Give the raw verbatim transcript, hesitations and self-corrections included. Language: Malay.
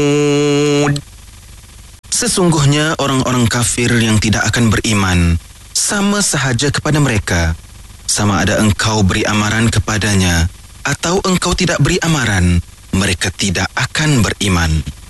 Sesungguhnya orang-orang kafir yang tidak akan beriman sama sahaja kepada mereka, sama ada engkau beri amaran kepadanya atau engkau tidak beri amaran, mereka tidak akan beriman.